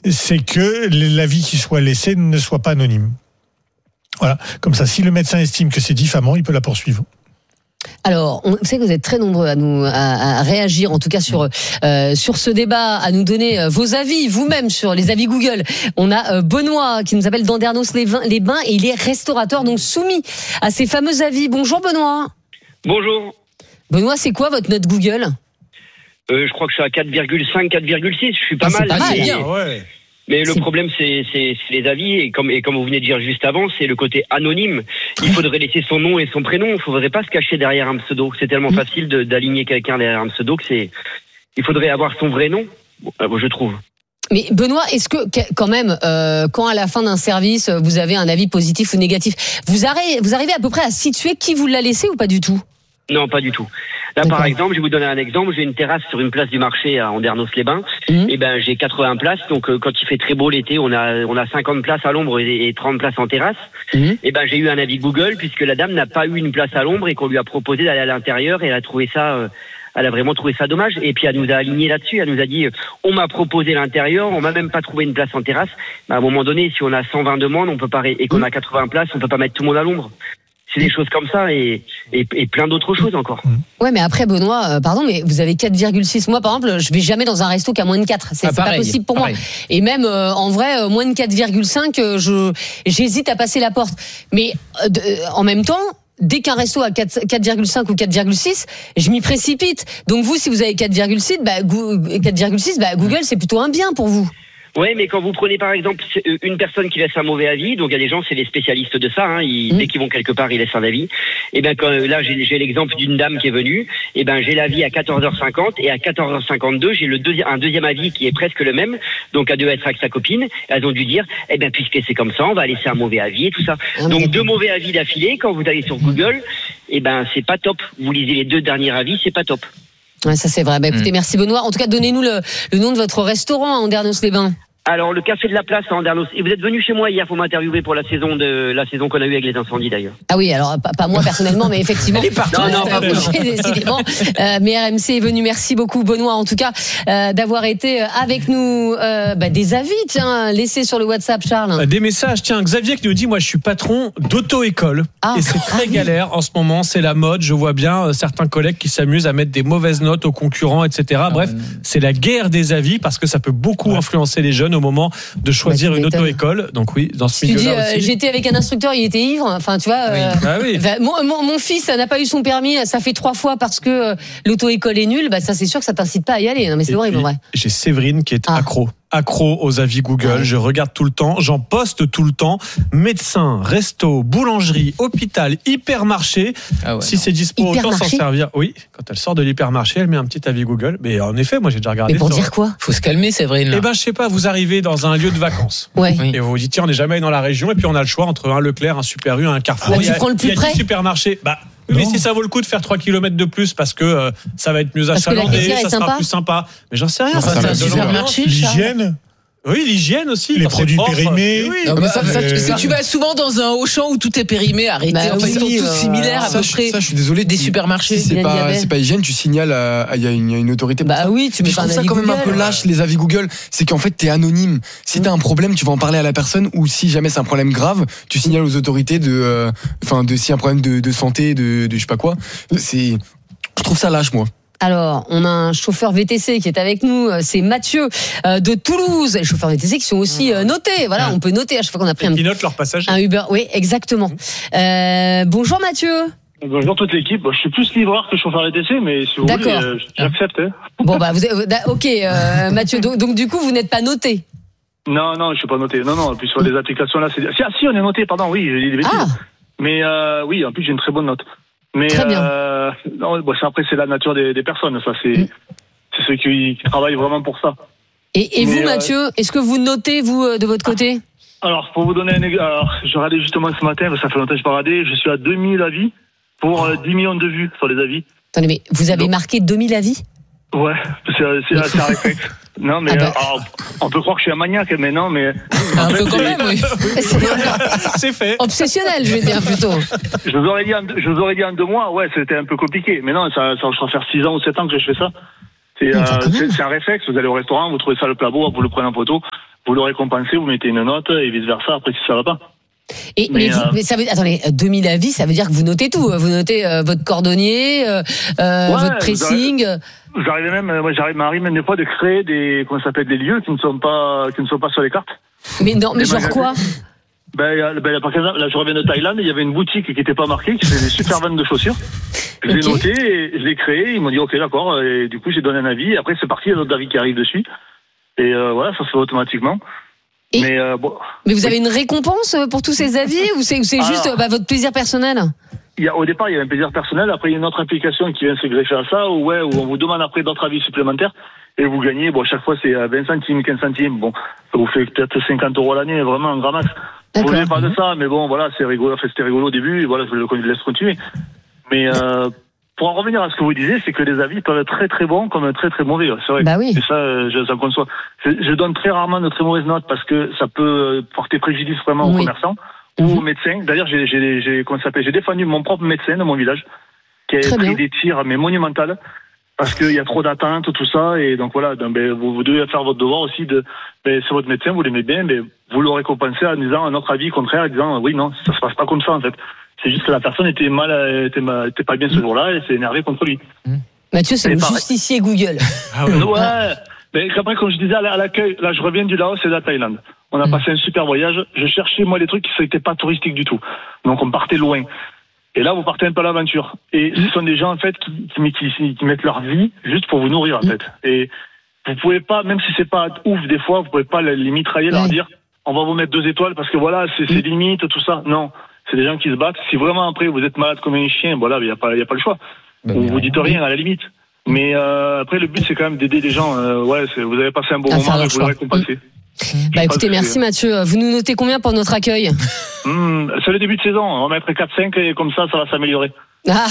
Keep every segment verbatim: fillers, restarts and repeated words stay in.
c'est que l'avis qui soit laissé ne soit pas anonyme. Voilà. Comme ça, si le médecin estime que c'est diffamant, il peut la poursuivre. Alors, on sait que vous êtes très nombreux à nous à, à réagir, en tout cas sur euh, sur ce débat, à nous donner euh, vos avis, vous-même sur les avis Google. On a euh, Benoît qui nous appelle d'Andernos-les-Bains et il est restaurateur, donc soumis à ces fameux avis. Bonjour Benoît. Bonjour. Benoît, c'est quoi votre note Google ? euh, Je crois que je suis à quatre virgule cinq, quatre virgule six. Je suis pas ah, mal. C'est pas mais, bien. Ouais. Mais le c'est... problème, c'est, c'est, c'est les avis. Et comme, et comme vous venez de dire juste avant, c'est le côté anonyme. Il faudrait laisser son nom et son prénom. Il ne faudrait pas se cacher derrière un pseudo. C'est tellement mmh. facile de, d'aligner quelqu'un derrière un pseudo que c'est. Il faudrait avoir son vrai nom, je trouve. Mais Benoît, est-ce que quand même, euh, quand à la fin d'un service, vous avez un avis positif ou négatif, vous arrivez, vous arrivez à peu près à situer qui vous l'a laissé ou pas du tout ? Non, pas du tout. Là, D'accord. par exemple, je vais vous donner un exemple. J'ai une terrasse sur une place du marché à Andernos-les-Bains. Mmh. Et ben, j'ai quatre-vingts places. Donc, euh, quand il fait très beau l'été, on a on a cinquante places à l'ombre et, et trente places en terrasse. Mmh. Et ben, j'ai eu un avis Google puisque la dame n'a pas eu une place à l'ombre et qu'on lui a proposé d'aller à l'intérieur et elle a trouvé ça. Euh, Elle a vraiment trouvé ça dommage. Et puis, elle nous a aligné là-dessus. Elle nous a dit, on m'a proposé l'intérieur, on m'a même pas trouvé une place en terrasse. Mais à un moment donné, si on a cent vingt demandes, on peut pas, et qu'on a quatre-vingts places, on peut pas mettre tout le monde à l'ombre. C'est des choses comme ça et, et, et plein d'autres choses encore. Ouais, mais après, Benoît, euh, pardon, mais vous avez quatre virgule six. Moi, par exemple, je vais jamais dans un resto qu'à moins de quatre. C'est, ah, c'est pareil, pas possible pour pareil. moi. Et même, euh, en vrai, euh, moins de quatre virgule cinq, euh, je, j'hésite à passer la porte. Mais, euh, de, euh, en même temps, dès qu'un resto a quatre virgule cinq ou quatre virgule six, je m'y précipite. Donc vous, si vous avez quatre virgule six, bah, quatre virgule six, bah, Google, c'est plutôt un bien pour vous. Oui, mais quand vous prenez par exemple une personne qui laisse un mauvais avis, donc il y a des gens, c'est les spécialistes de ça, hein, ils, mmh. dès qu'ils vont quelque part, ils laissent un avis. Et ben quand là j'ai, j'ai l'exemple d'une dame qui est venue, et ben j'ai l'avis à quatorze heures cinquante et à quatorze heures cinquante-deux j'ai le deuxième un deuxième avis qui est presque le même, donc elle devait être avec sa copine. Elles ont dû dire, eh ben puisque c'est comme ça, on va laisser un mauvais avis et tout ça. Mmh. Donc deux mauvais avis d'affilée quand vous allez sur Google, et ben c'est pas top. Vous lisez les deux derniers avis, c'est pas top. Ouais, ça c'est vrai. Bah écoutez, mmh. merci Benoît. En tout cas, donnez-nous le, le nom de votre restaurant à Andernos-les-Bains. Alors, le café de la place à Andernos. Et vous êtes venu chez moi hier pour m'interviewer pour la saison de la saison qu'on a eue avec les incendies d'ailleurs. Ah oui, alors pas, pas moi personnellement, mais effectivement. Elle est partout. Non, non, pas vous. Décidément. Euh, mais R M C est venu. Merci beaucoup, Benoît, en tout cas, euh, d'avoir été avec nous. Euh, bah, des avis, tiens, laissés sur le WhatsApp, Charles. Des messages. Tiens, Xavier qui nous dit, moi, je suis patron d'auto-école ah, et c'est très ah, galère oui. en ce moment. C'est la mode. Je vois bien euh, certains collègues qui s'amusent à mettre des mauvaises notes aux concurrents, et cetera. Bref, ah, c'est la guerre des avis parce que ça peut beaucoup ouais. influencer les jeunes au moment de choisir bah, une auto-école. Donc oui, dans ce milieu-là dis, euh, aussi. J'étais avec un instructeur, il était ivre. Enfin, tu vois. Oui. Euh, ah oui. bah, mon, mon, mon fils n'a pas eu son permis. Ça fait trois fois parce que euh, l'auto-école est nulle. Bah, ça, c'est sûr que ça t'incite pas à y aller. Non, mais c'est Et horrible, en vrai. J'ai Séverine qui est ah. accro. accro aux avis Google, ouais. je regarde tout le temps, j'en poste tout le temps, médecin, resto, boulangerie, hôpital, hypermarché, ah ouais, si non. c'est dispo, autant s'en servir. Oui, quand elle sort de l'hypermarché, elle met un petit avis Google, mais en effet, moi j'ai déjà regardé. Mais pour sur... dire quoi ? Faut se calmer, Séverine. Eh ben, je sais pas, vous arrivez dans un lieu de vacances, ouais. et vous vous dites, tiens, on n'est jamais dans la région, et puis on a le choix entre un Leclerc, un Super U, un Carrefour. Ah, tu prends le plus près. Supermarché, bah, oui, mais si ça vaut le coup de faire trois kilomètres de plus parce que euh, ça va être mieux achalandé, ça sera sympa. plus sympa. Mais j'en sais rien. Ça, ça, c'est un supermarché. L'hygiène. Oui, l'hygiène aussi. Les produits périmés. Oui, non, mais ça, ça, euh, ça, tu vas souvent dans un Auchan où tout est périmé, arrêtez. Bah, enfin, oui, ils sont tous euh, similaires à ça, peu près. Ça, je suis désolé. Des supermarchés. Si c'est pas, c'est pas hygiène, tu signales à, il y a une, une autorité. Bah oui, tu mets je pas un trouve ça avis quand même Google. un peu lâche, les avis Google. C'est qu'en fait, t'es anonyme. Si t'as un problème, tu vas en parler à la personne, ou si jamais c'est un problème grave, tu signales aux autorités de, enfin, euh, de, si un problème de, de santé, de, de je sais pas quoi. C'est, je trouve ça lâche, moi. Alors, on a un chauffeur V T C qui est avec nous, c'est Mathieu euh, de Toulouse. Les chauffeurs V T C qui sont aussi euh, notés. Voilà, on peut noter à chaque fois qu'on a pris un, qui notent leur passage. Un Uber. Oui, exactement. Euh, bonjour Mathieu. Bonjour toute l'équipe. Je suis plus livreur que chauffeur V T C, mais si vous D'accord. voulez, euh, j'accepte. Hein. Bon bah, vous êtes, ok, euh, Mathieu. Donc, donc du coup, vous n'êtes pas noté. Non, non, je suis pas noté. Non, non. En plus sur les applications là, c'est. Si, ah, si, on est noté. Pardon, oui, j'ai des bêtises. Ah. Mais euh, oui, en plus j'ai une très bonne note. Mais Très bien. Euh, non, bon, c'est, après c'est la nature des, des personnes, ça c'est, mmh. c'est ceux qui, qui travaillent vraiment pour ça. Et, et vous, euh, Mathieu, est-ce que vous notez vous de votre côté ? Alors pour vous donner un exemple, alors je regardais justement ce matin, ça fait longtemps que je pas regardé, je suis à deux mille avis pour euh, dix millions de vues sur les avis. Attendez, mais vous avez Donc, marqué deux mille avis ? Ouais, c'est, c'est, c'est un réflexe. Non mais ah bah. euh, alors, on peut croire que je suis un maniaque, mais non, mais un peu quand même, oui. C'est fait. Obsessionnel, je vais dire plutôt. Je vous aurais dit, en, je vous aurais dit en deux mois, ouais, c'était un peu compliqué. Mais non, ça, ça va faire six ans ou sept ans que je fais ça. C'est, euh, c'est, c'est un réflexe. Vous allez au restaurant, vous trouvez ça le plat beau, vous le prenez en photo. vous le récompensez, vous mettez une note et vice versa. Après, si ça va pas. Et mais, mais, vous, euh, mais ça veut attendez deux mille avis, ça veut dire que vous notez tout. Vous notez euh, votre cordonnier, euh, ouais, votre pressing. Vous arrivez même, moi j'arrive, m'arrive même des fois de créer des, comment ça s'appelle, des lieux qui ne sont pas, qui ne sont pas sur les cartes. Mais non, mais genre magasins. Quoi? Ben, ben, par exemple, là je reviens de Thaïlande, il y avait une boutique qui n'était pas marquée, qui faisait des super ventes de chaussures. Je l'ai okay. noté, et je l'ai créé, ils m'ont dit ok d'accord, et du coup j'ai donné un avis, et après c'est parti, il y a d'autres avis qui arrivent dessus. Et euh, voilà, ça se fait automatiquement. Et mais, euh, bon, mais vous avez une récompense pour tous ces avis, ou c'est, ou c'est juste bah, votre plaisir personnel? Il y a, au départ, il y a un plaisir personnel. Après, il y a une autre application qui vient se greffer à ça, où, ouais, où on vous demande après d'autres avis supplémentaires. Et vous gagnez, bon, chaque fois, c'est vingt centimes, quinze centimes. Bon, ça vous fait peut-être cinquante euros l'année, vraiment un grand max. Vous voulez pas de ça, mais bon, voilà, c'est rigolo. Enfin, c'était rigolo au début, et voilà, je le laisse continuer. Mais, euh, pour en revenir à ce que vous disiez, c'est que les avis peuvent être très très bons comme très très mauvais. C'est vrai. Bah oui. Et ça, je, ça me conçoit. Je, je donne très rarement de très mauvaises notes parce que ça peut porter préjudice vraiment aux oui. commerçants. Ou mmh. médecin. D'ailleurs, j'ai, j'ai, j'ai, comment ça s'appelle, j'ai défendu mon propre médecin de mon village, qui a Très pris bien. des tirs, mais monumentales, parce qu'il y a trop d'attentes, tout ça, et donc voilà, donc, ben, vous, vous devez faire votre devoir aussi de, ben, c'est votre médecin, vous l'aimez bien, mais vous le récompensez en disant un autre avis contraire, en disant, oui, non, ça se passe pas comme ça, en fait. C'est juste que la personne était mal, était, mal, était pas bien ce jour-là, et s'est énervée contre lui. Mmh. Mathieu, c'est le justicier Google. Ah ouais. ouais. Mais après, comme je disais à l'accueil, là, je reviens du Laos et de la Thaïlande. On a mmh. passé un super voyage. Je cherchais, moi, les trucs qui n'étaient pas touristiques du tout. Donc, on partait loin. Et là, vous partez un peu à l'aventure. Et ce sont des gens, en fait, qui, qui, qui, qui mettent leur vie juste pour vous nourrir, en fait. Et vous pouvez pas, même si c'est pas ouf, des fois, vous pouvez pas les mitrailler, ouais. leur dire, on va vous mettre deux étoiles parce que voilà, c'est, c'est limite, tout ça. Non. C'est des gens qui se battent. Si vraiment, après, vous êtes malade comme un chien, voilà, il n'y a pas, il y a pas le choix. Ben, vous vous dites rien, à la limite. Mais euh, après, le but, c'est quand même d'aider les gens. Euh, ouais, c'est, vous avez passé un bon ah, moment, vous le récompensez. Bah écoutez, merci Mathieu. Vous nous notez combien pour notre accueil? mmh, C'est le début de saison. On va mettre quatre cinq et comme ça, ça va s'améliorer. Ah.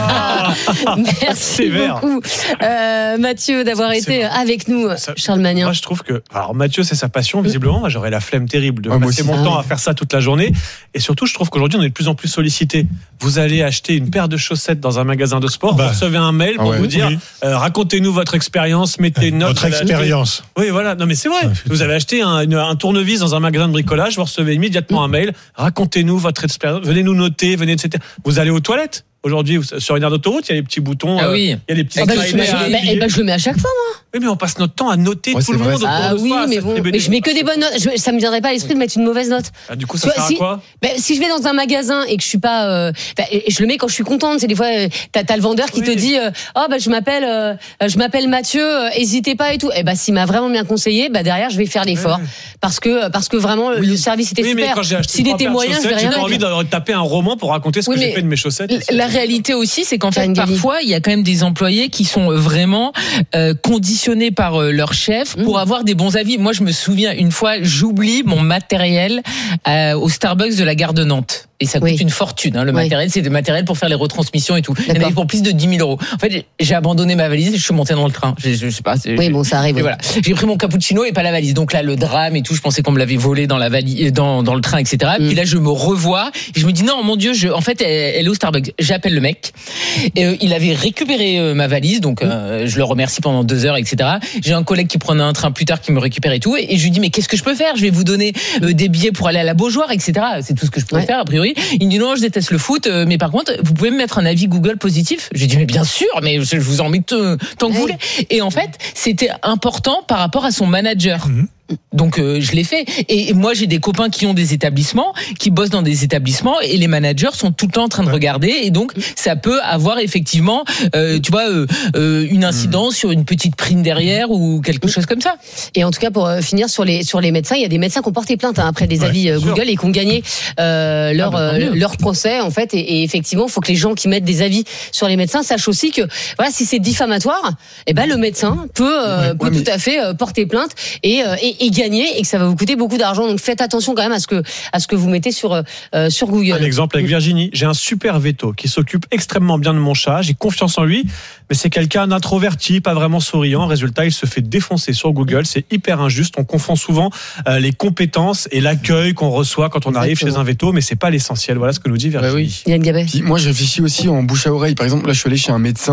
Merci beaucoup euh, Mathieu d'avoir été bon. avec nous. Ça, Charles Magnin. Moi je trouve que alors Mathieu c'est sa passion visiblement. Moi j'aurais la flemme terrible de ouais, passer mon ah, temps ouais. à faire ça toute la journée. Et surtout je trouve qu'aujourd'hui on est de plus en plus sollicité. Vous allez acheter une paire de chaussettes dans un magasin de sport, bah. vous recevez un mail pour ah ouais. vous dire oui. euh, racontez-nous votre expérience, mettez une note. Votre expérience. Oui voilà. Non mais c'est vrai. Ouais, vous avez acheté un, une, un tournevis dans un magasin de bricolage, vous recevez immédiatement mmh. un mail. Racontez-nous votre expérience. Venez nous noter, venez et cetera. Vous allez aux toilettes. Aujourd'hui, sur une aire d'autoroute, il y a les petits boutons. Ah oui. Euh, il y a les petits. Ah bah, je, bah, bah, bah, je le mets à chaque fois, moi. Oui, mais on passe notre temps à noter ouais, tout le monde. Ah oui, soir, mais bon. Mais je mets que des bonnes notes. Je, ça me viendrait pas à l'esprit de mettre une mauvaise note. Ah, du coup, ça sert si, à quoi bah, si je vais dans un magasin et que je suis pas, euh, bah, je le mets quand je suis contente. C'est des fois, euh, t'as, t'as le vendeur qui oui. te dit, euh, oh bah je m'appelle, euh, je m'appelle Mathieu. Euh, hésitez pas et tout. Et bah s'il m'a vraiment bien conseillé, bah derrière je vais faire l'effort oui. parce que parce que vraiment oui. le service était oui, super. Mais quand j'ai acheté S'il était moyen, je vais rien. J'ai pas envie de taper un roman pour raconter ce que j'ai fait de mes chaussettes. La réalité aussi, c'est qu'en fait parfois il y a quand même des employés qui sont vraiment conditionnés par leur chef pour avoir des bons avis. Moi, je me souviens une fois, j'oublie mon matériel euh, au Starbucks de la gare de Nantes. Et ça coûte oui. une fortune. Hein, le oui. matériel, c'est des matériels pour faire les retransmissions et tout. Il y en avait pour plus de dix mille euros. En fait, j'ai abandonné ma valise et je suis monté dans le train. Je, je, je sais pas. Oui, bon, ça arrive. Et voilà. J'ai pris mon cappuccino et pas la valise. Donc là, le drame et tout, je pensais qu'on me l'avait volé dans la valise, dans, dans le train, et cetera. Mm. Puis là, je me revois et je me dis non, mon Dieu, je, en fait, elle, elle est au Starbucks. J'appelle le mec. Et, euh, il avait récupéré euh, ma valise, donc euh, je le remercie pendant deux heures, et cetera. J'ai un collègue qui prenait un train plus tard qui me récupère et tout. Et, et je lui dis mais qu'est-ce que je peux faire? Je vais vous donner euh, des billets pour aller à la Beaujoire, et cetera. C'est tout ce que je peux ouais. faire a priori. Il me dit non, je déteste le foot, mais par contre, vous pouvez me mettre un avis Google positif? J'ai dit, mais bien sûr, mais je vous en mets tant que vous voulez. Et en fait, c'était important par rapport à son manager. Mmh. Donc euh, je l'ai fait. Et moi j'ai des copains qui ont des établissements, qui bossent dans des établissements, et les managers sont tout le temps en train de regarder. Et donc ça peut avoir effectivement, euh, tu vois, euh, euh, une incidence mmh. sur une petite prime derrière ou quelque chose comme ça. Et en tout cas pour euh, finir sur les sur les médecins, il y a des médecins qui ont porté plainte hein, après des ouais, avis euh, Google et qui ont gagné euh, leur ah, bah, euh, leur procès en fait. Et, et effectivement, il faut que les gens qui mettent des avis sur les médecins sachent aussi que voilà, si c'est diffamatoire, eh ben le médecin peut euh, ouais, peut ouais, tout mais... à fait euh, porter plainte et, euh, et et gagner et que ça va vous coûter beaucoup d'argent. Donc faites attention quand même à ce que à ce que vous mettez sur euh, sur Google. Un exemple avec Virginie, j'ai un super veto qui s'occupe extrêmement bien de mon chat, j'ai confiance en lui, mais c'est quelqu'un d'introverti, pas vraiment souriant. Résultat, il se fait défoncer sur Google, c'est hyper injuste. On confond souvent euh, les compétences et l'accueil qu'on reçoit quand on Exactement. arrive chez un veto, mais c'est pas l'essentiel. Voilà ce que nous dit Virginie. Bah oui. Yann Gabet. Puis moi, je réfléchis aussi en bouche à oreille. Par exemple, là, je suis allé chez un médecin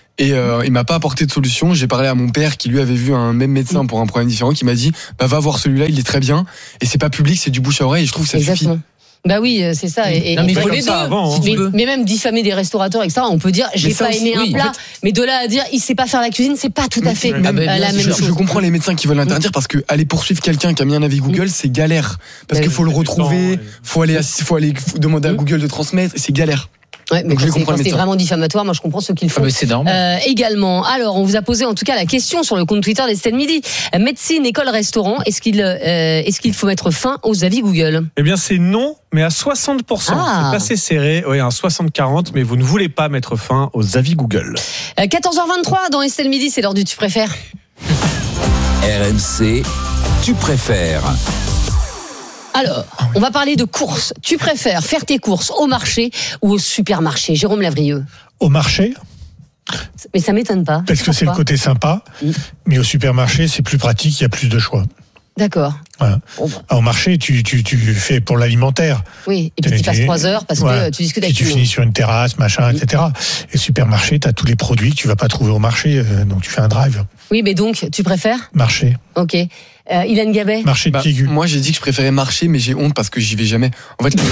Et euh, il m'a pas apporté de solution. J'ai parlé à mon père qui lui avait vu un même médecin pour un problème différent, qui m'a dit bah va voir celui-là, il est très bien. Et c'est pas public, c'est du bouche à oreille. Et je trouve que ça Exactement. suffit. Bah oui, c'est ça. Et, non, mais il faut et, les deux. Avant, hein. mais, mais même diffamer des restaurateurs, et cetera. On peut dire j'ai pas aussi, aimé oui, un plat, en fait, mais de là à dire il sait pas faire la cuisine, c'est pas tout à fait Même, ah bah, la même je, chose. je comprends les médecins qui veulent l'interdire parce que aller poursuivre quelqu'un qui a mis un avis Google, c'est galère. Parce Bah qu'il oui. faut le retrouver, temps, faut aller, faut aller demander à Google de transmettre, c'est galère. Ouais, mais Donc, je quand les c'est, comprends, quand les c'est médecins. vraiment diffamatoire, moi je comprends ceux qui le font. Ah, mais c'est normal. Euh, également, alors on vous a posé en tout cas la question sur le compte Twitter d'Estelle Midi. Euh, Médecine, école, restaurant, est-ce qu'il euh, est-ce qu'il faut mettre fin aux avis Google? Eh bien, c'est non, mais à soixante pour cent. Ah. C'est assez serré. Oui, un soixante quarante, mais vous ne voulez pas mettre fin aux avis Google. Euh, quatorze heures vingt-trois dans Estelle Midi, c'est l'heure du tu préfères. R M C, tu préfères. Alors, on va parler de courses. Tu préfères faire tes courses au marché ou au supermarché? Jérôme Lavrieux. Au marché, Mais ça m'étonne pas. parce que c'est le Pourquoi côté sympa, Mm. mais au supermarché, c'est plus pratique, il y a plus de choix. D'accord. Voilà. Bon, bah, Au marché, tu, tu, tu fais pour l'alimentaire. oui, et puis tu Tu- passes trois heures parce Voilà. que tu discutes Puis avec tu tout le finis monde. sur une terrasse, machin, et cetera. Et supermarché, tu as tous les produits que tu vas pas trouver au marché, euh, donc tu fais un drive. Oui, mais donc, tu préfères? Marché, Ok. Euh, Ilan Gabet? marché de Bah, Pigu. moi, j'ai dit que je préférais marcher, mais j'ai honte parce que j'y vais jamais. En fait,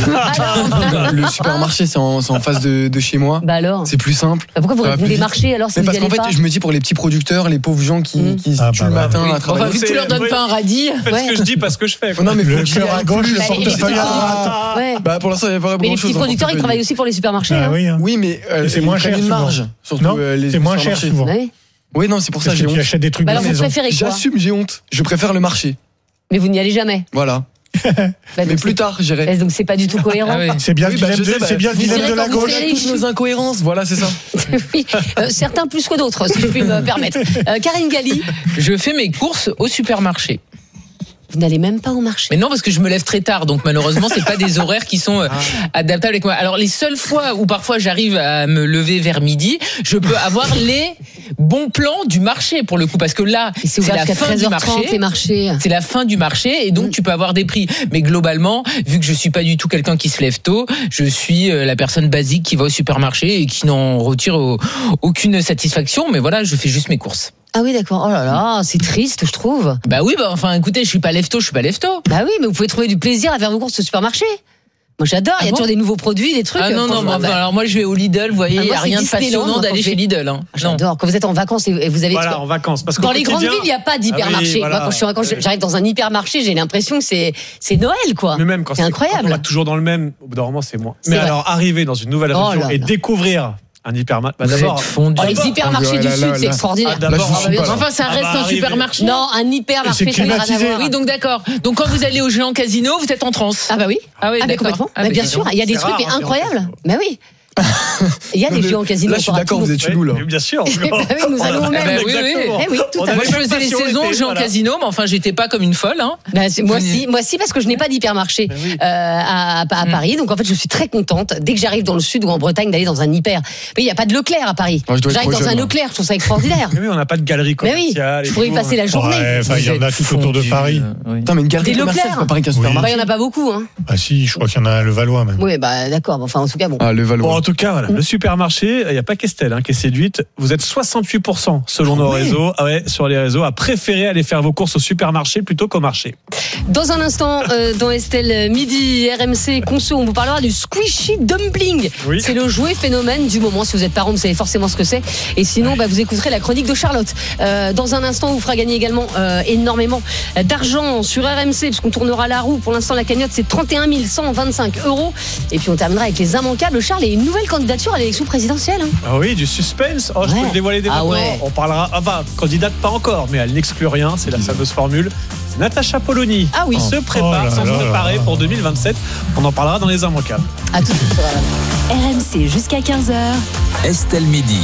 le, le supermarché, c'est en, c'est en face de, de chez moi. Bah alors C'est plus simple. Bah pourquoi vous Ça va répondez plus vite. marché alors si Mais vous parce y qu'en allez fait, pas? je me dis pour les petits producteurs, les pauvres gens qui, Mm. qui se Ah, tuent bah, le bah, matin Oui. à Enfin, travailler. vu que tu leur donnes Oui. pas un radis. Faites Ouais. ce que je dis, pas ce que je fais. quoi. Non, mais faut Le que j'y cœur à aille gauche, le plus. Bah, les portefeuille à petits droite. Ouais. Bah, pour l'instant, il n'y a pas Mais grand les chose. petits producteurs, ils travaillent aussi pour les supermarchés. Ah hein. oui, hein. Oui, mais euh, C'est ils moins prennent cher une souvent. marge. Surtout, Non, euh, les c'est moins cher supermarchés. souvent. Ouais. Oui, non, c'est pour ça Parce j'ai que tu honte. achètes des trucs Bah de alors vous maison. préférez quoi? J'assume, j'ai honte. Je préfère le marché. Mais vous n'y allez jamais. Voilà. Bah, Mais donc plus c'est- tard, j'irai. Eh, Donc c'est pas du tout cohérent. Ah ouais. C'est bien Oui, le bah, dilemme je de, sais, bah, c'est bien le vous dilemme irez de la quand vous gauche. serez riche. Toutes nos incohérences, voilà, c'est ça. Oui, euh, certains plus que d'autres, si je puis me permettre. Euh, Karine Galli, Je fais mes courses au supermarché. vous n'allez même pas au marché. Mais non, parce que je me lève très tard, donc malheureusement, c'est pas des horaires qui sont euh, adaptables avec moi. Alors, les seules fois où parfois j'arrive à me lever vers midi, je peux avoir les bons plans du marché pour le coup, parce que là, Et c'est c'est ouvert la jusqu'à fin treize du heures trente marché. les marchés. C'est la fin du marché et donc Mm. tu peux avoir des prix. Mais globalement, vu que je suis pas du tout quelqu'un qui se lève tôt, je suis euh, la personne basique qui va au supermarché et qui n'en retire au- aucune satisfaction. Mais voilà, je fais juste mes courses. Ah oui, d'accord. Oh là là, c'est triste, je trouve. Bah oui, bah enfin, écoutez, je suis pas lève tôt, je suis pas lève tôt. Bah oui, mais vous pouvez trouver du plaisir à faire vos courses au supermarché. Moi, j'adore. Ah Il y a bon toujours des nouveaux produits, des trucs. Ah non, non, franchement, mais enfin, bah, alors moi je vais au Lidl, vous voyez, Ah, il moi, n'y a c'est rien de Disneyland, passionnant moi, d'aller quand chez je- Lidl. Hein. Non. J'adore. Quand vous êtes en vacances et et vous avez. Voilà, en vacances. Parce qu'au Dans les grandes quotidien- villes, il n'y a pas d'hypermarché. Ah oui, voilà. Moi, quand je suis en vacances, j'arrive dans un hypermarché, j'ai l'impression que c'est c'est Noël, quoi. Mais même quand C'est incroyable. quand on va toujours dans le même, au bout d'un moment, c'est moins. C'est Mais vrai. alors, arriver dans une nouvelle Oh région là et là. découvrir un hypermarché. Bah, Vous d'abord, êtes fondu. Oh, les hypermarchés Ah, du là, Sud, là, c'est là. extraordinaire. Ah, d'abord, Là, je ah, suis bah, pas là. Enfin, ça Ah, reste bah, un arriver. supermarché. Non, un hypermarché, C'est ça n'a rien à climatisé. voir. Oui, donc d'accord. Donc quand vous allez au géant casino, vous êtes en transe. Ah bah oui. Ah oui, Ah, mais d'accord. complètement. Ah, Bah, mais bien dis sûr, donc. il y a des C'est trucs rare, mais hein, incroyables. Bah oui. Il y a Non, des mais géants casino. Là, je suis d'accord, vous êtes chelou, là. Oui, bien sûr. Eh ben oui, nous allons au même. Eh ben oui, oui. Exactement. Eh oui, tout On à a fait. Moi, les je mêmes faisais les passions saisons l'été, au géant voilà. casino, mais enfin, j'étais pas comme une folle. Hein. Bah, c'est- moi Je- si, moi si parce que je n'ai pas d'hypermarché Ben oui. euh, à, à- à Paris, donc en fait je suis très contente dès que j'arrive dans le sud ou en Bretagne d'aller dans un hyper. Mais il n'y a pas de Leclerc à Paris. Moi, je dois être J'arrive trop dans un jeune, Leclerc, je trouve ça extraordinaire. Mais oui, on n'a pas de galerie Mais oui, commerciale. je et pourrais y tout. passer la journée. Ouais, enfin, il y en a Vous tout autour de êtes Paris. fondu, euh, oui. Putain, mais une galerie Des commerciale, Leclerc. c'est pas pareil qu'un Oui. supermarché. Bah, il n'y en a pas beaucoup, hein. Ah si, je crois qu'il y en a un à Levallois même. Oui, bah d'accord. Enfin, en tout cas, bon. Ah, le Bon, Valois. en tout cas, voilà, le supermarché, il n'y a pas qu'Estelle hein, qui est séduite. Vous êtes soixante-huit pour cent selon nos réseaux, ah ouais, sur les réseaux, à préférer aller faire vos courses au supermarché plutôt qu'au marché. Dans un instant, euh, dans Estelle Midi, R M C Conso, on vous parlera du squishy dumpling. Oui. C'est le jouet phénomène du moment. Si vous êtes parent, vous savez forcément ce que c'est. Et sinon, bah, vous écouterez la chronique de Charlotte. Euh, dans un instant, on vous fera gagner également euh, énormément d'argent sur R M C, puisqu'on tournera la roue. Pour l'instant, la cagnotte, c'est trente et un mille cent vingt-cinq euros. Et puis, on terminera avec les immanquables. Charles, et une nouvelle candidature à l'élection présidentielle. Hein. Ah oui, du suspense. Oh, je Ouais. peux le dévoiler dès Ah maintenant. ouais. On parlera, enfin, candidate pas encore, mais elle n'exclut rien, c'est la fameuse formule. C'est Natacha Polony. Ah oui. Qui se prépare, Oh là sans se là préparer là. pour deux mille vingt-sept. On en parlera dans les immanquables. À tout de suite. Voilà. R M C jusqu'à quinze heures. Estelle Midi.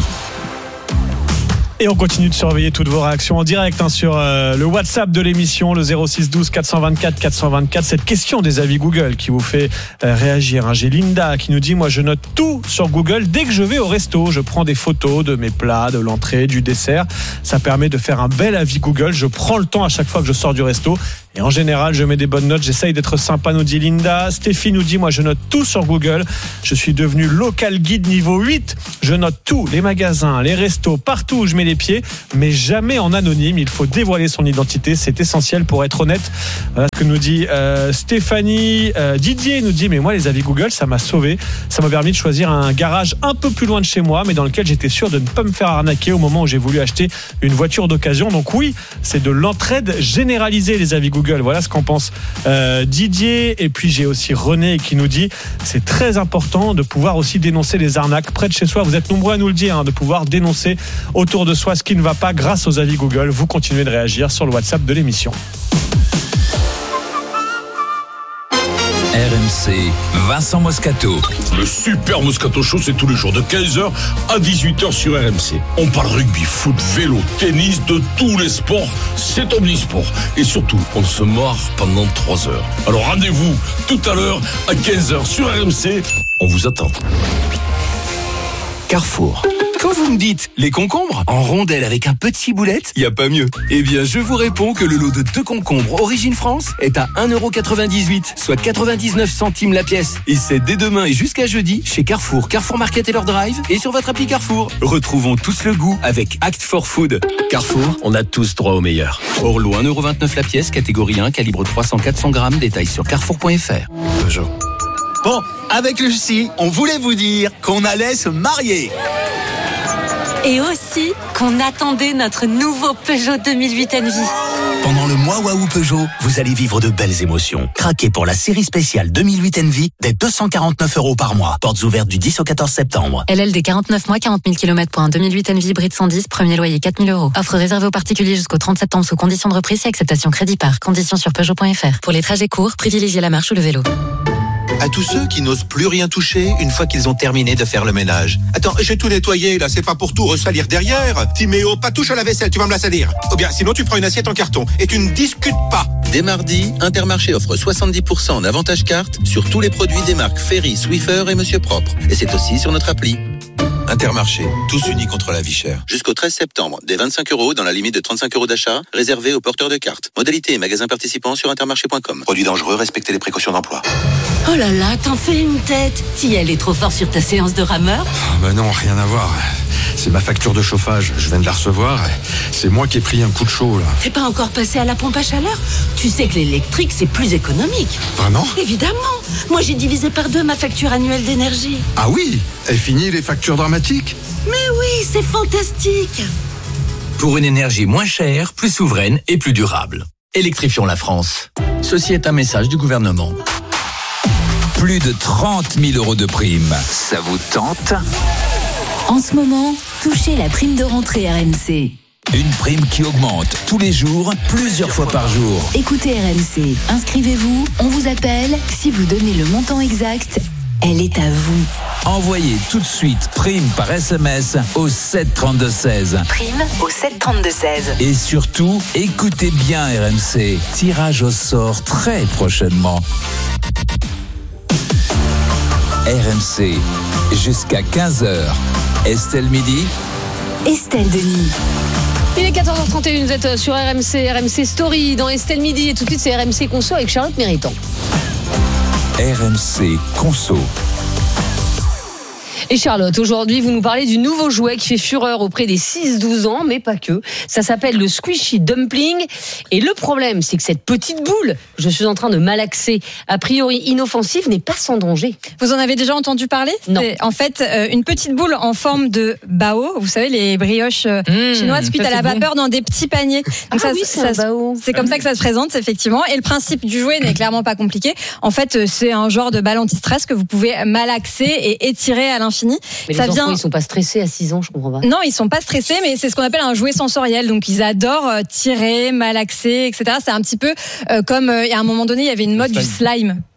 Et on continue de surveiller toutes vos réactions en direct hein, sur euh, le WhatsApp de l'émission, le zéro six douze quatre cent vingt-quatre quatre cent vingt-quatre. Cette question des avis Google qui vous fait euh, réagir. Hein. J'ai Linda qui nous dit, moi je note tout sur Google dès que je vais au resto. Je prends des photos de mes plats, de l'entrée, du dessert. Ça permet de faire un bel avis Google. Je prends le temps à chaque fois que je sors du resto. Et en général, je mets des bonnes notes. J'essaye d'être sympa, nous dit Linda. Stéphie nous dit, moi, je note tout sur Google. Je suis devenu local guide niveau huit. Je note tout, les magasins, les restos, partout où je mets les pieds, mais jamais en anonyme. Il faut dévoiler son identité. C'est essentiel pour être honnête. Voilà ce que nous dit euh, Stéphanie. Euh, Didier nous dit, mais moi, les avis Google, ça m'a sauvé. Ça m'a permis de choisir un garage un peu plus loin de chez moi, mais dans lequel j'étais sûr de ne pas me faire arnaquer au moment où j'ai voulu acheter une voiture d'occasion. Donc oui, c'est de l'entraide généralisée, les avis Google. Voilà ce qu'en pense euh, Didier. Et puis j'ai aussi René qui nous dit, c'est très important de pouvoir aussi dénoncer les arnaques près de chez soi. Vous êtes nombreux à nous le dire, hein, de pouvoir dénoncer autour de soi ce qui ne va pas grâce aux avis Google. Vous continuez de réagir sur le WhatsApp de l'émission. R M C, Vincent Moscato. Le Super Moscato Show, c'est tous les jours de quinze heures à dix-huit heures sur R M C. On parle rugby, foot, vélo, tennis, de tous les sports. C'est omnisport. Et surtout, on se marre pendant trois heures. Alors rendez-vous tout à l'heure à quinze heures sur R M C. On vous attend. Carrefour. Quand vous me dites les concombres en rondelles avec un petit boulette, il n'y a pas mieux. Eh bien, je vous réponds que le lot de deux concombres Origine France est à un euro quatre-vingt-dix-huit, soit quatre-vingt-dix-neuf centimes la pièce. Et c'est dès demain et jusqu'à jeudi chez Carrefour, Carrefour Market et leur drive et sur votre appli Carrefour. Retrouvons tous le goût avec Act for Food. Carrefour, on a tous droit au meilleur. Orlo, un euro vingt-neuf la pièce, catégorie un, calibre trois cents à quatre cents grammes, détails sur carrefour point f r. Peugeot. Bon, avec le si, on voulait vous dire qu'on allait se marier. Et aussi qu'on attendait notre nouveau Peugeot deux mille huit Envy. Pendant le mois Waouh Peugeot, vous allez vivre de belles émotions. Craquez pour la série spéciale deux mille huit Envy dès deux cent quarante-neuf euros par mois. Portes ouvertes du dix au quatorze septembre. L L D quarante-neuf mois, quarante mille kilomètres pour un deux mille huit Envy hybride cent dix, premier loyer quatre mille euros. Offre réservée aux particuliers jusqu'au trente septembre sous conditions de reprise et acceptation crédit par. Conditions sur Peugeot point f r. Pour les trajets courts, privilégiez la marche ou le vélo. À tous ceux qui n'osent plus rien toucher une fois qu'ils ont terminé de faire le ménage. Attends, j'ai tout nettoyé, là, c'est pas pour tout ressalir derrière. Timéo, pas touche à la vaisselle, tu vas me la salir. Ou bien, sinon tu prends une assiette en carton et tu ne discutes pas. Dès mardi, Intermarché offre soixante-dix pour cent en avantage carte sur tous les produits des marques Ferry, Swiffer et Monsieur Propre. Et c'est aussi sur notre appli. Intermarché, tous unis contre la vie chère. Jusqu'au treize septembre, des vingt-cinq euros dans la limite de trente-cinq euros d'achat, réservé aux porteurs de cartes. Modalité et magasins participants sur intermarché point com. Produits dangereux, respectez les précautions d'emploi. Oh là là, t'en fais une tête. T'y allais trop fort sur ta séance de rameur? Oh bah non, rien à voir. C'est ma facture de chauffage, je viens de la recevoir. C'est moi qui ai pris un coup de chaud là. T'es pas encore passé à la pompe à chaleur? Tu sais que l'électrique c'est plus économique. Vraiment? Évidemment. Moi j'ai divisé par deux ma facture annuelle d'énergie. Ah oui? Et fini les factures dramatiques? Mais oui, c'est fantastique. Pour une énergie moins chère, plus souveraine et plus durable. Électrifions la France. Ceci est un message du gouvernement. Plus de trente mille euros de prime. Ça vous tente? En ce moment, touchez la prime de rentrée R M C. Une prime qui augmente tous les jours, plusieurs fois par jour. Écoutez R M C, inscrivez-vous, on vous appelle. Si vous donnez le montant exact, elle est à vous. Envoyez tout de suite prime par S M S au sept trente-deux seize. Prime au sept trente-deux seize. Et surtout, écoutez bien R M C. Tirage au sort très prochainement. R M C, jusqu'à quinze heures. Estelle Midi. Estelle Denis. Il est quatorze heures trente et une, vous êtes sur R M C, R M C Story dans Estelle Midi et tout de suite c'est R M C Conso avec Charlotte Méritant. R M C Conso. Et Charlotte, aujourd'hui, vous nous parlez du nouveau jouet qui fait fureur auprès des six douze ans, mais pas que. Ça s'appelle le Squishy Dumpling. Et le problème, c'est que cette petite boule, je suis en train de malaxer, a priori inoffensive, n'est pas sans danger. Vous en avez déjà entendu parler? Non. C'est en fait euh, une petite boule en forme de bao. Vous savez, les brioches euh, mmh, chinoises cuites à la vapeur bon. dans des petits paniers. Donc ah ça, oui, c'est ça, un bao. C'est comme ça que ça se présente, effectivement. Et le principe du jouet n'est clairement pas compliqué. En fait, c'est un genre de balle anti-stress que vous pouvez malaxer et étirer à l'infini. Mais ça les enfants, vient... ils sont pas stressés à six ans, je comprends pas. Non, ils sont pas stressés, mais c'est ce qu'on appelle un jouet sensoriel. Donc, ils adorent tirer, malaxer, et cetera. C'est un petit peu euh, comme, il euh, y a un moment donné, il y avait une mode du slime.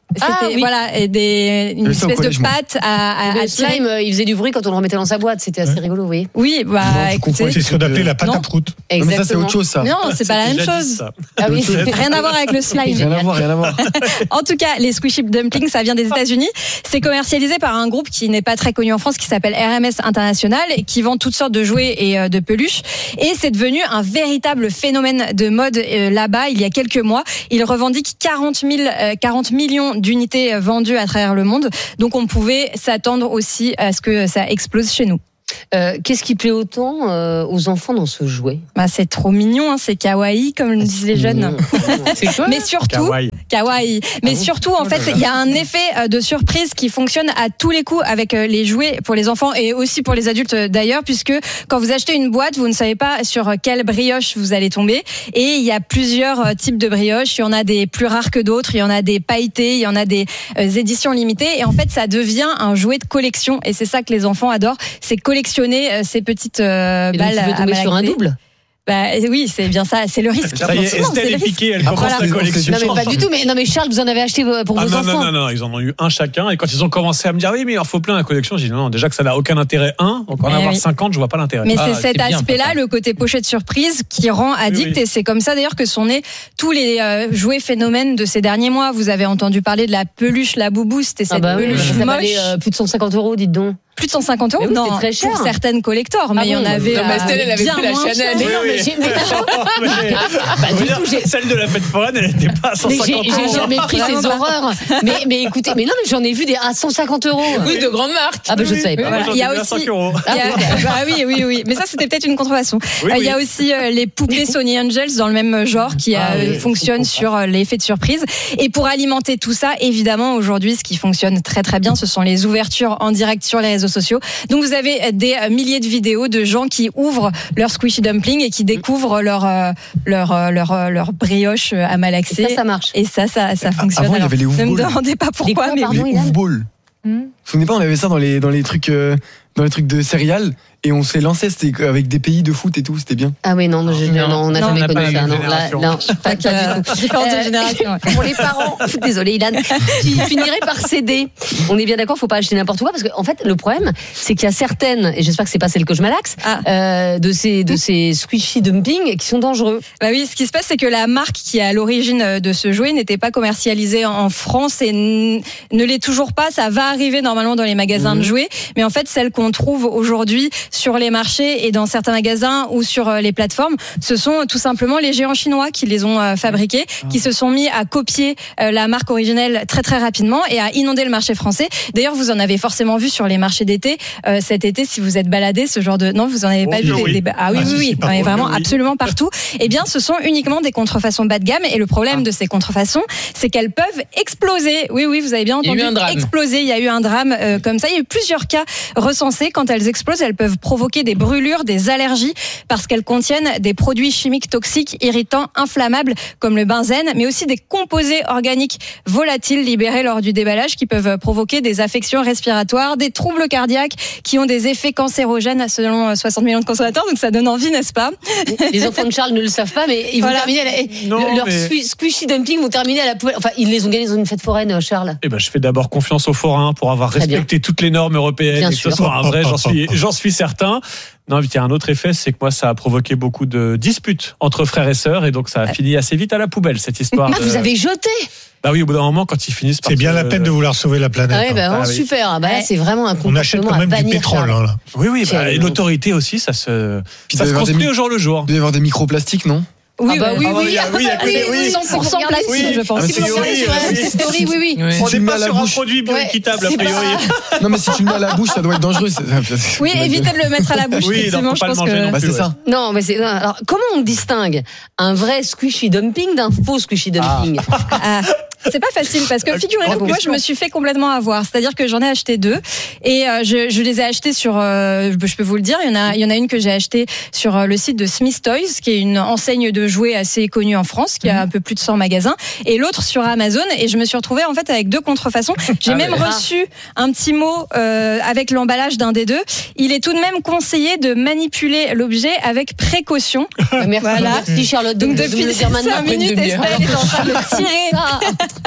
C'était Ah, oui. voilà et des une Le ça au espèce collège, de moi. pâte à, à, Le à tirer. slime, euh, il faisait du bruit quand on le remettait dans sa boîte. C'était assez Ouais. rigolo, vous voyez. Oui, bah Non, tu écoutez. confonds. C'est ce qu'on appelait la pâte Non. à prout. Non, mais ça, c'est autre chose, ça. Non, c'est pas la même J'ai déjà dit chose. ça. Ah oui. Rien à voir avec le slime. Rien à voir, rien à voir. En tout cas, les squishy dumplings, ça vient des États-Unis. C'est commercialisé par un groupe qui n'est pas très connu en France, qui s'appelle R M S International, et qui vend toutes sortes de jouets et euh, de peluches. Et c'est devenu un véritable phénomène de mode euh, là-bas. Il y a quelques mois, ils revendiquent quarante mille, euh, quarante millions d'unités euh, vendues à travers le monde. Donc, on pouvait s'attendre aussi à ce que ça explose chez nous. Euh, Qu'est-ce qui plaît autant euh, aux enfants dans ce jouet? Bah, c'est trop mignon, hein, c'est kawaii, comme le disent les jeunes. C'est quoi? Mais surtout, Kawaii. kawaii. Mais surtout, en fait, il y a un effet euh, de surprise qui fonctionne à tous les coups avec euh, les jouets pour les enfants et aussi pour les adultes euh, d'ailleurs, puisque quand vous achetez une boîte, vous ne savez pas sur quelle brioche vous allez tomber. Et il y a plusieurs euh, types de brioches. Il y en a des plus rares que d'autres. Il y en a des pailletées. Il y en a des euh, éditions limitées. Et en fait, ça devient un jouet de collection. Et c'est ça que les enfants adorent. C'est collectionner euh, ces petites euh, Et donc, balles tu veux à tomber sur un malaxer. double? Bah, oui, c'est bien ça. C'est le risque. Ça y est, Forcément, c'est Estelle le est risque. piquée, elle commence Voilà. la collection. Non, mais pas du tout. Mais, non, mais Charles, vous en avez acheté pour Ah vos non, enfants. non, non, non, ils en ont eu un chacun. Et quand ils ont commencé à me dire, oui, mais il en faut plein la collection, j'ai dit, non, non, déjà que ça n'a aucun intérêt, un. Donc en Eh avoir oui. cinquante, je vois pas l'intérêt. Mais Ah, c'est cet c'est bien, aspect-là, papa. le côté pochette surprise, qui rend addict. Oui, oui. Et c'est comme ça d'ailleurs que sont nés tous les euh, jouets phénomènes de ces derniers mois. Vous avez entendu parler de la peluche, la boubou. C'était cette Ah bah oui, peluche ça moche. valait euh, plus de cent cinquante euros, dites donc. Plus de cent cinquante euros. Mais oui, non, c'est très cher. pour certaines collectors, mais Ah il y en bon, avait non, mais euh, Estelle, elle avait bien pris la moins Chanel. cher. Mais non, mais j'ai. mais- Mais- Pas Je veux du dire, tout, j'ai- celle de la fête foraine, elle n'était pas à cent Mais j'ai cinquante j'ai euros. jamais pris Vraiment ces pas. horreurs. Mais, mais écoutez, mais non, mais j'en ai vu des à cent cinquante euros. Oui, de grandes marques. Ah bah je ne savais pas. Moi, j'en Il y a ai vu à aussi- cinq euros. Il y a- bah oui, oui, oui. Mais ça, c'était peut-être une contrefaçon. Oui, Euh, Il y a oui. aussi euh, les poupées Sony Angels dans le même genre qui Ah euh, oui, fonctionnent je sur euh, l'effet de surprise. Et pour alimenter tout ça, évidemment, aujourd'hui, ce qui fonctionne très très bien, ce sont les ouvertures en direct sur les réseaux sociaux. Donc vous avez des euh, milliers de vidéos de gens qui ouvrent leur squishy dumpling et qui découvrent leur euh, leur euh, leur, euh, leur brioche euh, à malaxer. Et ça, ça marche. Et ça, ça, ça fonctionne. Avant, il y Alors, avait les ne me ouvre-balls. demandez pas pourquoi, quoi, mais pardon, Les Ilan ouvre-balls. Hmm. Vous vous souvenez pas, on avait ça dans les, dans les trucs, euh, dans les trucs de céréales. Et on s'est lancé, c'était avec des pays de foot et tout, c'était bien. Ah oui, non, non, je- Non, non, on n'a non, jamais on n'a connu pas ça. eu Non, une là, génération. non, pas, pas du tout. Différence de Euh, génération. ouais. Pour les parents, désolé Ilan, qui finiraient par céder. On est bien d'accord, faut pas acheter n'importe quoi parce qu'en en fait, le problème, c'est qu'il y a certaines, et j'espère que c'est pas celle que je malaxe, Ah. euh, de ces de ces squishy dumping qui sont dangereux. Bah oui, ce qui se passe, c'est que la marque qui est à l'origine de ce jouet n'était pas commercialisée en France et n- ne l'est toujours pas. Ça va arriver normalement dans les magasins Mhm. de jouets, mais en fait, celles qu'on trouve aujourd'hui sur les marchés et dans certains magasins ou sur euh, les plateformes, ce sont tout simplement les géants chinois qui les ont euh, fabriqués, qui se sont mis à copier euh, la marque originelle très très rapidement et à inonder le marché français. D'ailleurs, vous en avez forcément vu sur les marchés d'été euh, cet été si vous êtes baladé, ce genre de non, vous en avez Oh pas que vu oui. des, des- ah oui Ah, oui si, oui, si, par on est contre, vraiment oui. absolument partout. Eh bien, ce sont uniquement des contrefaçons bas de gamme et le problème de ces contrefaçons, c'est qu'elles peuvent exploser. Oui oui, vous avez bien Il y a eu entendu, un drame. exploser. Il y a eu un drame euh, comme ça. Il y a eu plusieurs cas recensés. Quand elles explosent, elles peuvent provoquer des brûlures, des allergies parce qu'elles contiennent des produits chimiques toxiques, irritants, inflammables comme le benzène, mais aussi des composés organiques volatiles libérés lors du déballage qui peuvent provoquer des affections respiratoires, des troubles cardiaques qui ont des effets cancérogènes selon soixante millions de consommateurs. Donc ça donne envie, n'est-ce pas? Les enfants de Charles ne le savent pas, mais ils vont Voilà. terminer à la, Non, leur mais- squi- squishy dumping vont terminer à la poubelle. Enfin, ils les ont gagnés dans une fête foraine, Charles. Eh ben, je fais d'abord confiance aux forains pour avoir Très bien. respecté toutes les normes européennes Bien et que sûr. ce soit un vrai, j'en suis, j'en suis certain. Non, mais il y a un autre effet, c'est que moi, ça a provoqué beaucoup de disputes entre frères et sœurs, et donc ça a fini assez vite à la poubelle, cette histoire. Ah, de- vous avez jeté. Bah oui, au bout d'un moment, quand ils finissent par C'est bien se- la peine de vouloir sauver la planète. Ah ouais, bah, hein. oh, Ah oui. super. Ah bah, là, Ouais. c'est vraiment un On achète comportement quand à même du bannir, pétrole. Charles. hein, là. Oui, oui, bah, Quel et l'autorité aussi, ça se, Puis ça il se doit y avoir des construit mi- au jour le jour. Il doit y avoir des microplastiques, non? Oui, Ah bah oui, Ah bah, oui. il y a- oui, il y a que des- oui. cent pour cent plastique, Oui. je pense. Ah, Si vous c'est regardez horrible, sur oui. Insta Story, oui, oui. Oui. On Tu n'est le mets pas à la sur un bouche. produit Ouais. bioéquitable, a C'est priori. Non, mais si tu le mets à la bouche, ça doit être dangereux. c'est- Oui, évitez de le mettre à la bouche. Oui, effectivement, donc, faut je pas le pense manger que. non Bah, plus, c'est ouais. ça. Non, mais c'est. non, alors, comment on distingue un vrai squishy dumping d'un faux squishy dumping? Ah, c'est pas facile parce que figurez-vous que moi je me suis fait complètement avoir. C'est-à-dire que j'en ai acheté deux et euh, je, je les ai achetés sur, euh, je peux vous le dire, il y en a, il y en a une que j'ai achetée sur euh, le site de Smith Toys, qui est une enseigne de jouets assez connue en France, qui a un peu plus de cent magasins, et l'autre sur Amazon. Et je me suis retrouvée en fait avec deux contrefaçons. J'ai Ah même ouais. reçu un petit mot euh, avec l'emballage d'un des deux. Il est tout de même conseillé de manipuler l'objet avec précaution. Merci, Voilà. merci Charlotte. Donc de- de me depuis le dire maintenant. cinq minutes, demi-heure. Estelle est en train de tirer. Ça.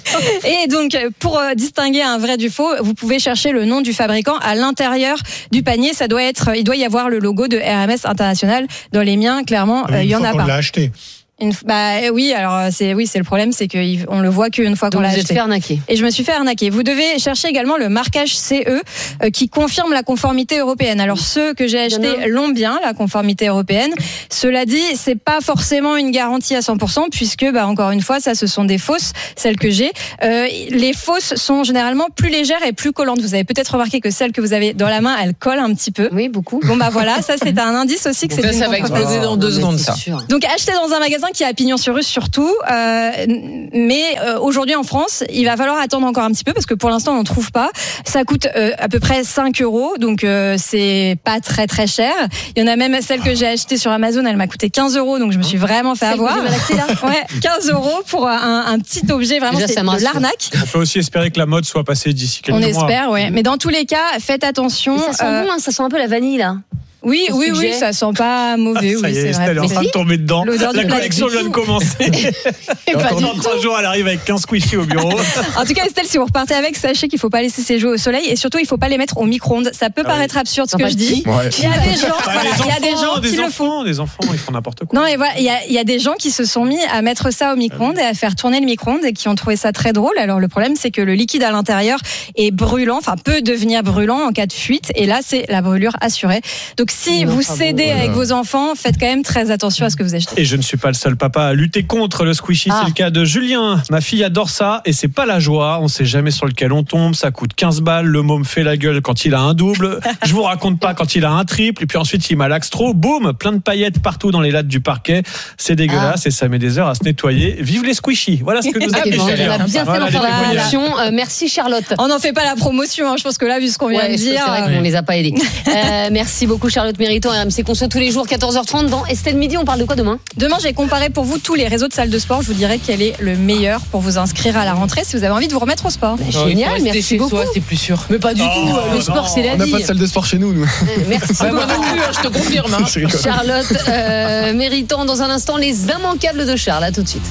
Et donc, pour distinguer un vrai du faux, vous pouvez chercher le nom du fabricant à l'intérieur du panier. Ça doit être, il doit y avoir le logo de R M S International. Dans les miens, clairement, il y en a pas. On l'a acheté. Une, bah oui, alors c'est oui, c'est le problème, c'est qu'on le voit qu'une fois qu'on Donc l'a vous acheté. êtes fait arnaquer. Et je me suis fait arnaquer. Vous devez chercher également le marquage C E euh, qui confirme la conformité européenne. Alors ceux que j'ai achetés l'ont bien, la conformité européenne. Cela dit, c'est pas forcément une garantie à cent pour cent puisque bah encore une fois, ça ce sont des fausses, celles que j'ai. Euh, les fausses sont généralement plus légères et plus collantes. Vous avez peut-être remarqué que celles que vous avez dans la main, elles collent un petit peu. Oui, beaucoup. Bon bah voilà, ça c'est un indice aussi que Donc c'est là, ça va exploser dans deux secondes ça. Donc achetez dans un magasin qui a pignon sur rue surtout, euh, mais euh, aujourd'hui en France, il va falloir attendre encore un petit peu parce que pour l'instant on n'en trouve pas. Ça coûte euh, à peu près cinq euros, donc euh, c'est pas très très cher. Il y en a même celle que j'ai achetée sur Amazon, elle m'a coûté quinze euros, donc je me suis vraiment fait Celle avoir. que j'ai malaxée, là Ouais, quinze euros pour un, un petit objet, vraiment Déjà, c'est ça me de rassure. l'arnaque. On peut aussi espérer que la mode soit passée d'ici quelques On mois. espère, ouais. Mais dans tous les cas, faites attention. Et ça sent euh, bon, hein, ça sent un peu la vanille là. Oui, Ce oui, sujet. oui, ça sent pas mauvais. Ça oui, y est, c'est vrai. Estelle est en Mais train si. de tomber dedans. L'odeur La du collection vient de commencer. Pas Dans du trois jours, elle arrive avec quinze squishies au bureau. En tout cas, Estelle, si vous repartez avec, sachez qu'il faut pas laisser ces jouets au soleil et surtout, il faut pas les mettre au micro-ondes. Ça peut Ah paraître absurde ce Non, que pas je le dis. petit. Ouais. Il y a des gens, Bah, voilà, des il y a des enfants, gens des qui le font. enfants, des enfants, ils font n'importe quoi. Non, et voilà, il y a, il y a des gens qui se sont mis à mettre ça au micro-ondes et à faire tourner le micro-ondes et qui ont trouvé ça très drôle. Alors, le problème, c'est que le liquide à l'intérieur est brûlant, enfin, peut devenir brûlant en cas de fuite. Et là, c'est la brûlure assurée. Donc, si Non, vous pas cédez bon, avec vos enfants, faites quand même très attention à ce que vous achetez. Et je ne suis pas le seul papa à lutter contre le squishy, Ah. c'est le cas de Julien. Ma fille adore ça et c'est pas la joie. On sait jamais sur lequel on tombe. Ça coûte quinze balles. Le môme fait la gueule quand il a un double. Je vous raconte pas quand il a un triple. Et puis ensuite, il malaxe trop. Boum, plein de paillettes partout dans les lattes du parquet. C'est dégueulasse et ça met des heures à se nettoyer. Vive les squishy. Voilà ce que nous a Ok, dit bon, Julien. on a bien fait Voilà d'en les faire la témoignages. promotion. Euh, merci Charlotte. On n'en fait pas la promotion, hein. Je pense que là, vu ce qu'on vient Ouais, de c'est dire. vrai qu'on les a pas aidés. Euh, merci beaucoup Charlotte Mériton. R M C Conso tous les jours, quatorze heures trente dans Estelle Midi. On parle de quoi demain? Demain, j'ai comparé pour vous tous les réseaux de salles de sport. Je vous dirai quel est le meilleur pour vous inscrire à la rentrée si vous avez envie de vous remettre au sport. Bah, génial, merci beaucoup. C'est plus sûr. Mais pas du Oh, tout. Le non, sport, c'est la On n'a vie. pas de salle de sport chez nous, nous. Euh, Merci Ouais, moi beaucoup. non plus, hein, je te confirme. hein. Je rigole. Charlotte euh, Méritant. Dans un instant, les immanquables de Charles. À tout de suite.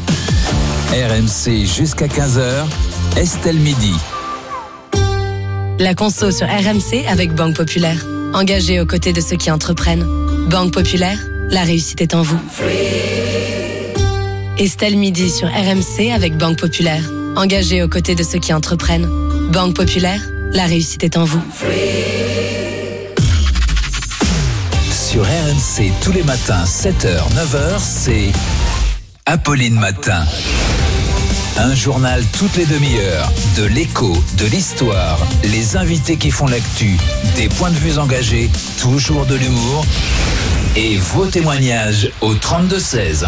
R M C jusqu'à quinze heures, Estelle Midi. La conso sur R M C avec Banque Populaire. Engagée aux côtés de ceux qui entreprennent. Banque Populaire, la réussite est en vous. Estelle Midi sur R M C avec Banque Populaire. Engagée aux côtés de ceux qui entreprennent. Banque Populaire, la réussite est en vous. Sur R M C tous les matins, sept heures, neuf heures, c'est Apolline Matin. Un journal toutes les demi-heures, de l'écho, de l'histoire, les invités qui font l'actu, des points de vue engagés, toujours de l'humour et vos témoignages au trente-deux seize.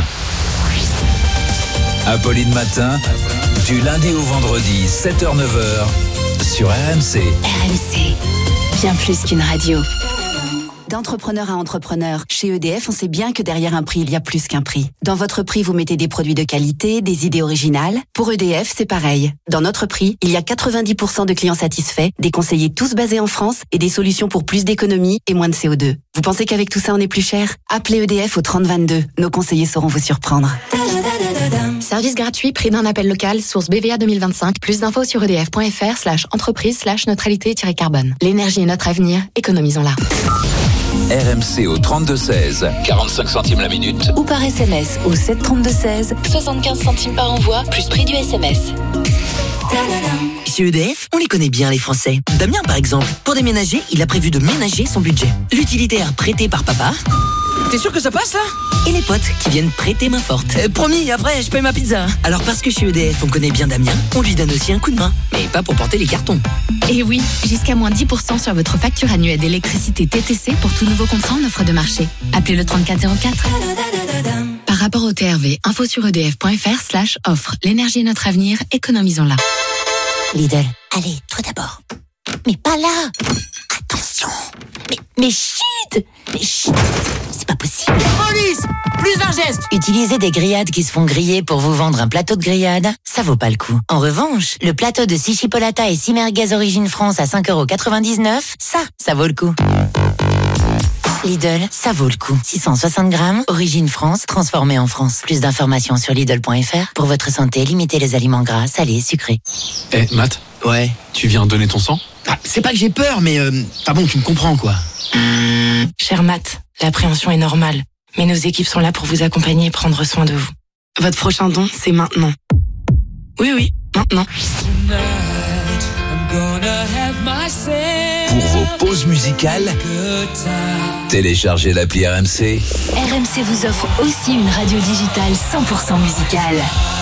Apolline Matin, du lundi au vendredi, sept heures neuf heures, sur R M C. R M C, bien plus qu'une radio. D'entrepreneur à entrepreneur, chez E D F, on sait bien que derrière un prix, il y a plus qu'un prix. Dans votre prix, vous mettez des produits de qualité, des idées originales. Pour E D F, c'est pareil. Dans notre prix, il y a quatre-vingt-dix pour cent de clients satisfaits, des conseillers tous basés en France et des solutions pour plus d'économie et moins de C O deux. Vous pensez qu'avec tout ça, on est plus cher? Appelez E D F au trente vingt-deux. Nos conseillers sauront vous surprendre. Service gratuit, prix d'un appel local, source B V A deux mille vingt-cinq. Plus d'infos sur edf.fr slash entreprise slash neutralité-carbone. L'énergie est notre avenir, économisons-la. R M C au trente-deux seize, quarante-cinq centimes la minute. Ou par S M S au sept trente-deux seize. soixante-quinze centimes par envoi, plus prix du S M S. Chez E D F, on les connaît bien les Français. Damien par exemple, pour déménager, il a prévu de ménager son budget. L'utilitaire prêté par papa. T'es sûr que ça passe là? Et les potes qui viennent prêter main forte. Euh, promis, après je paye ma pizza. Alors parce que chez E D F on connaît bien Damien, on lui donne aussi un coup de main. Mais pas pour porter les cartons. Et oui, jusqu'à moins dix pour cent sur votre facture annuelle d'électricité T T C pour tout nouveau contrat en offre de marché. Appelez le trente-quatre zéro quatre. Par rapport au T R V, info sur edf.fr slash offre. L'énergie est notre avenir, économisons-la. Lidl, allez, toi d'abord. Mais pas là. Attention. Mais, mais chut. Mais chut. C'est pas possible. Police. Plus d'un geste. Utiliser des grillades qui se font griller pour vous vendre un plateau de grillade, ça vaut pas le coup. En revanche, le plateau de six chipolata et six merguez origine France à cinq euros quatre-vingt-dix-neuf, ça, ça vaut le coup. Lidl, ça vaut le coup. six cent soixante grammes, origine France, transformée en France. Plus d'informations sur Lidl point F R. Pour votre santé, limitez les aliments gras, salés, sucrés. Eh, hey, Matt. Ouais. Tu viens donner ton sang? Ah, c'est pas que j'ai peur, mais euh, enfin bon, tu me comprends quoi. Cher Matt, l'appréhension est normale, mais nos équipes sont là pour vous accompagner et prendre soin de vous. Votre prochain don, c'est maintenant. Oui, oui, maintenant. Pour vos pauses musicales, téléchargez l'appli R M C. R M C vous offre aussi une radio digitale cent pour cent musicale.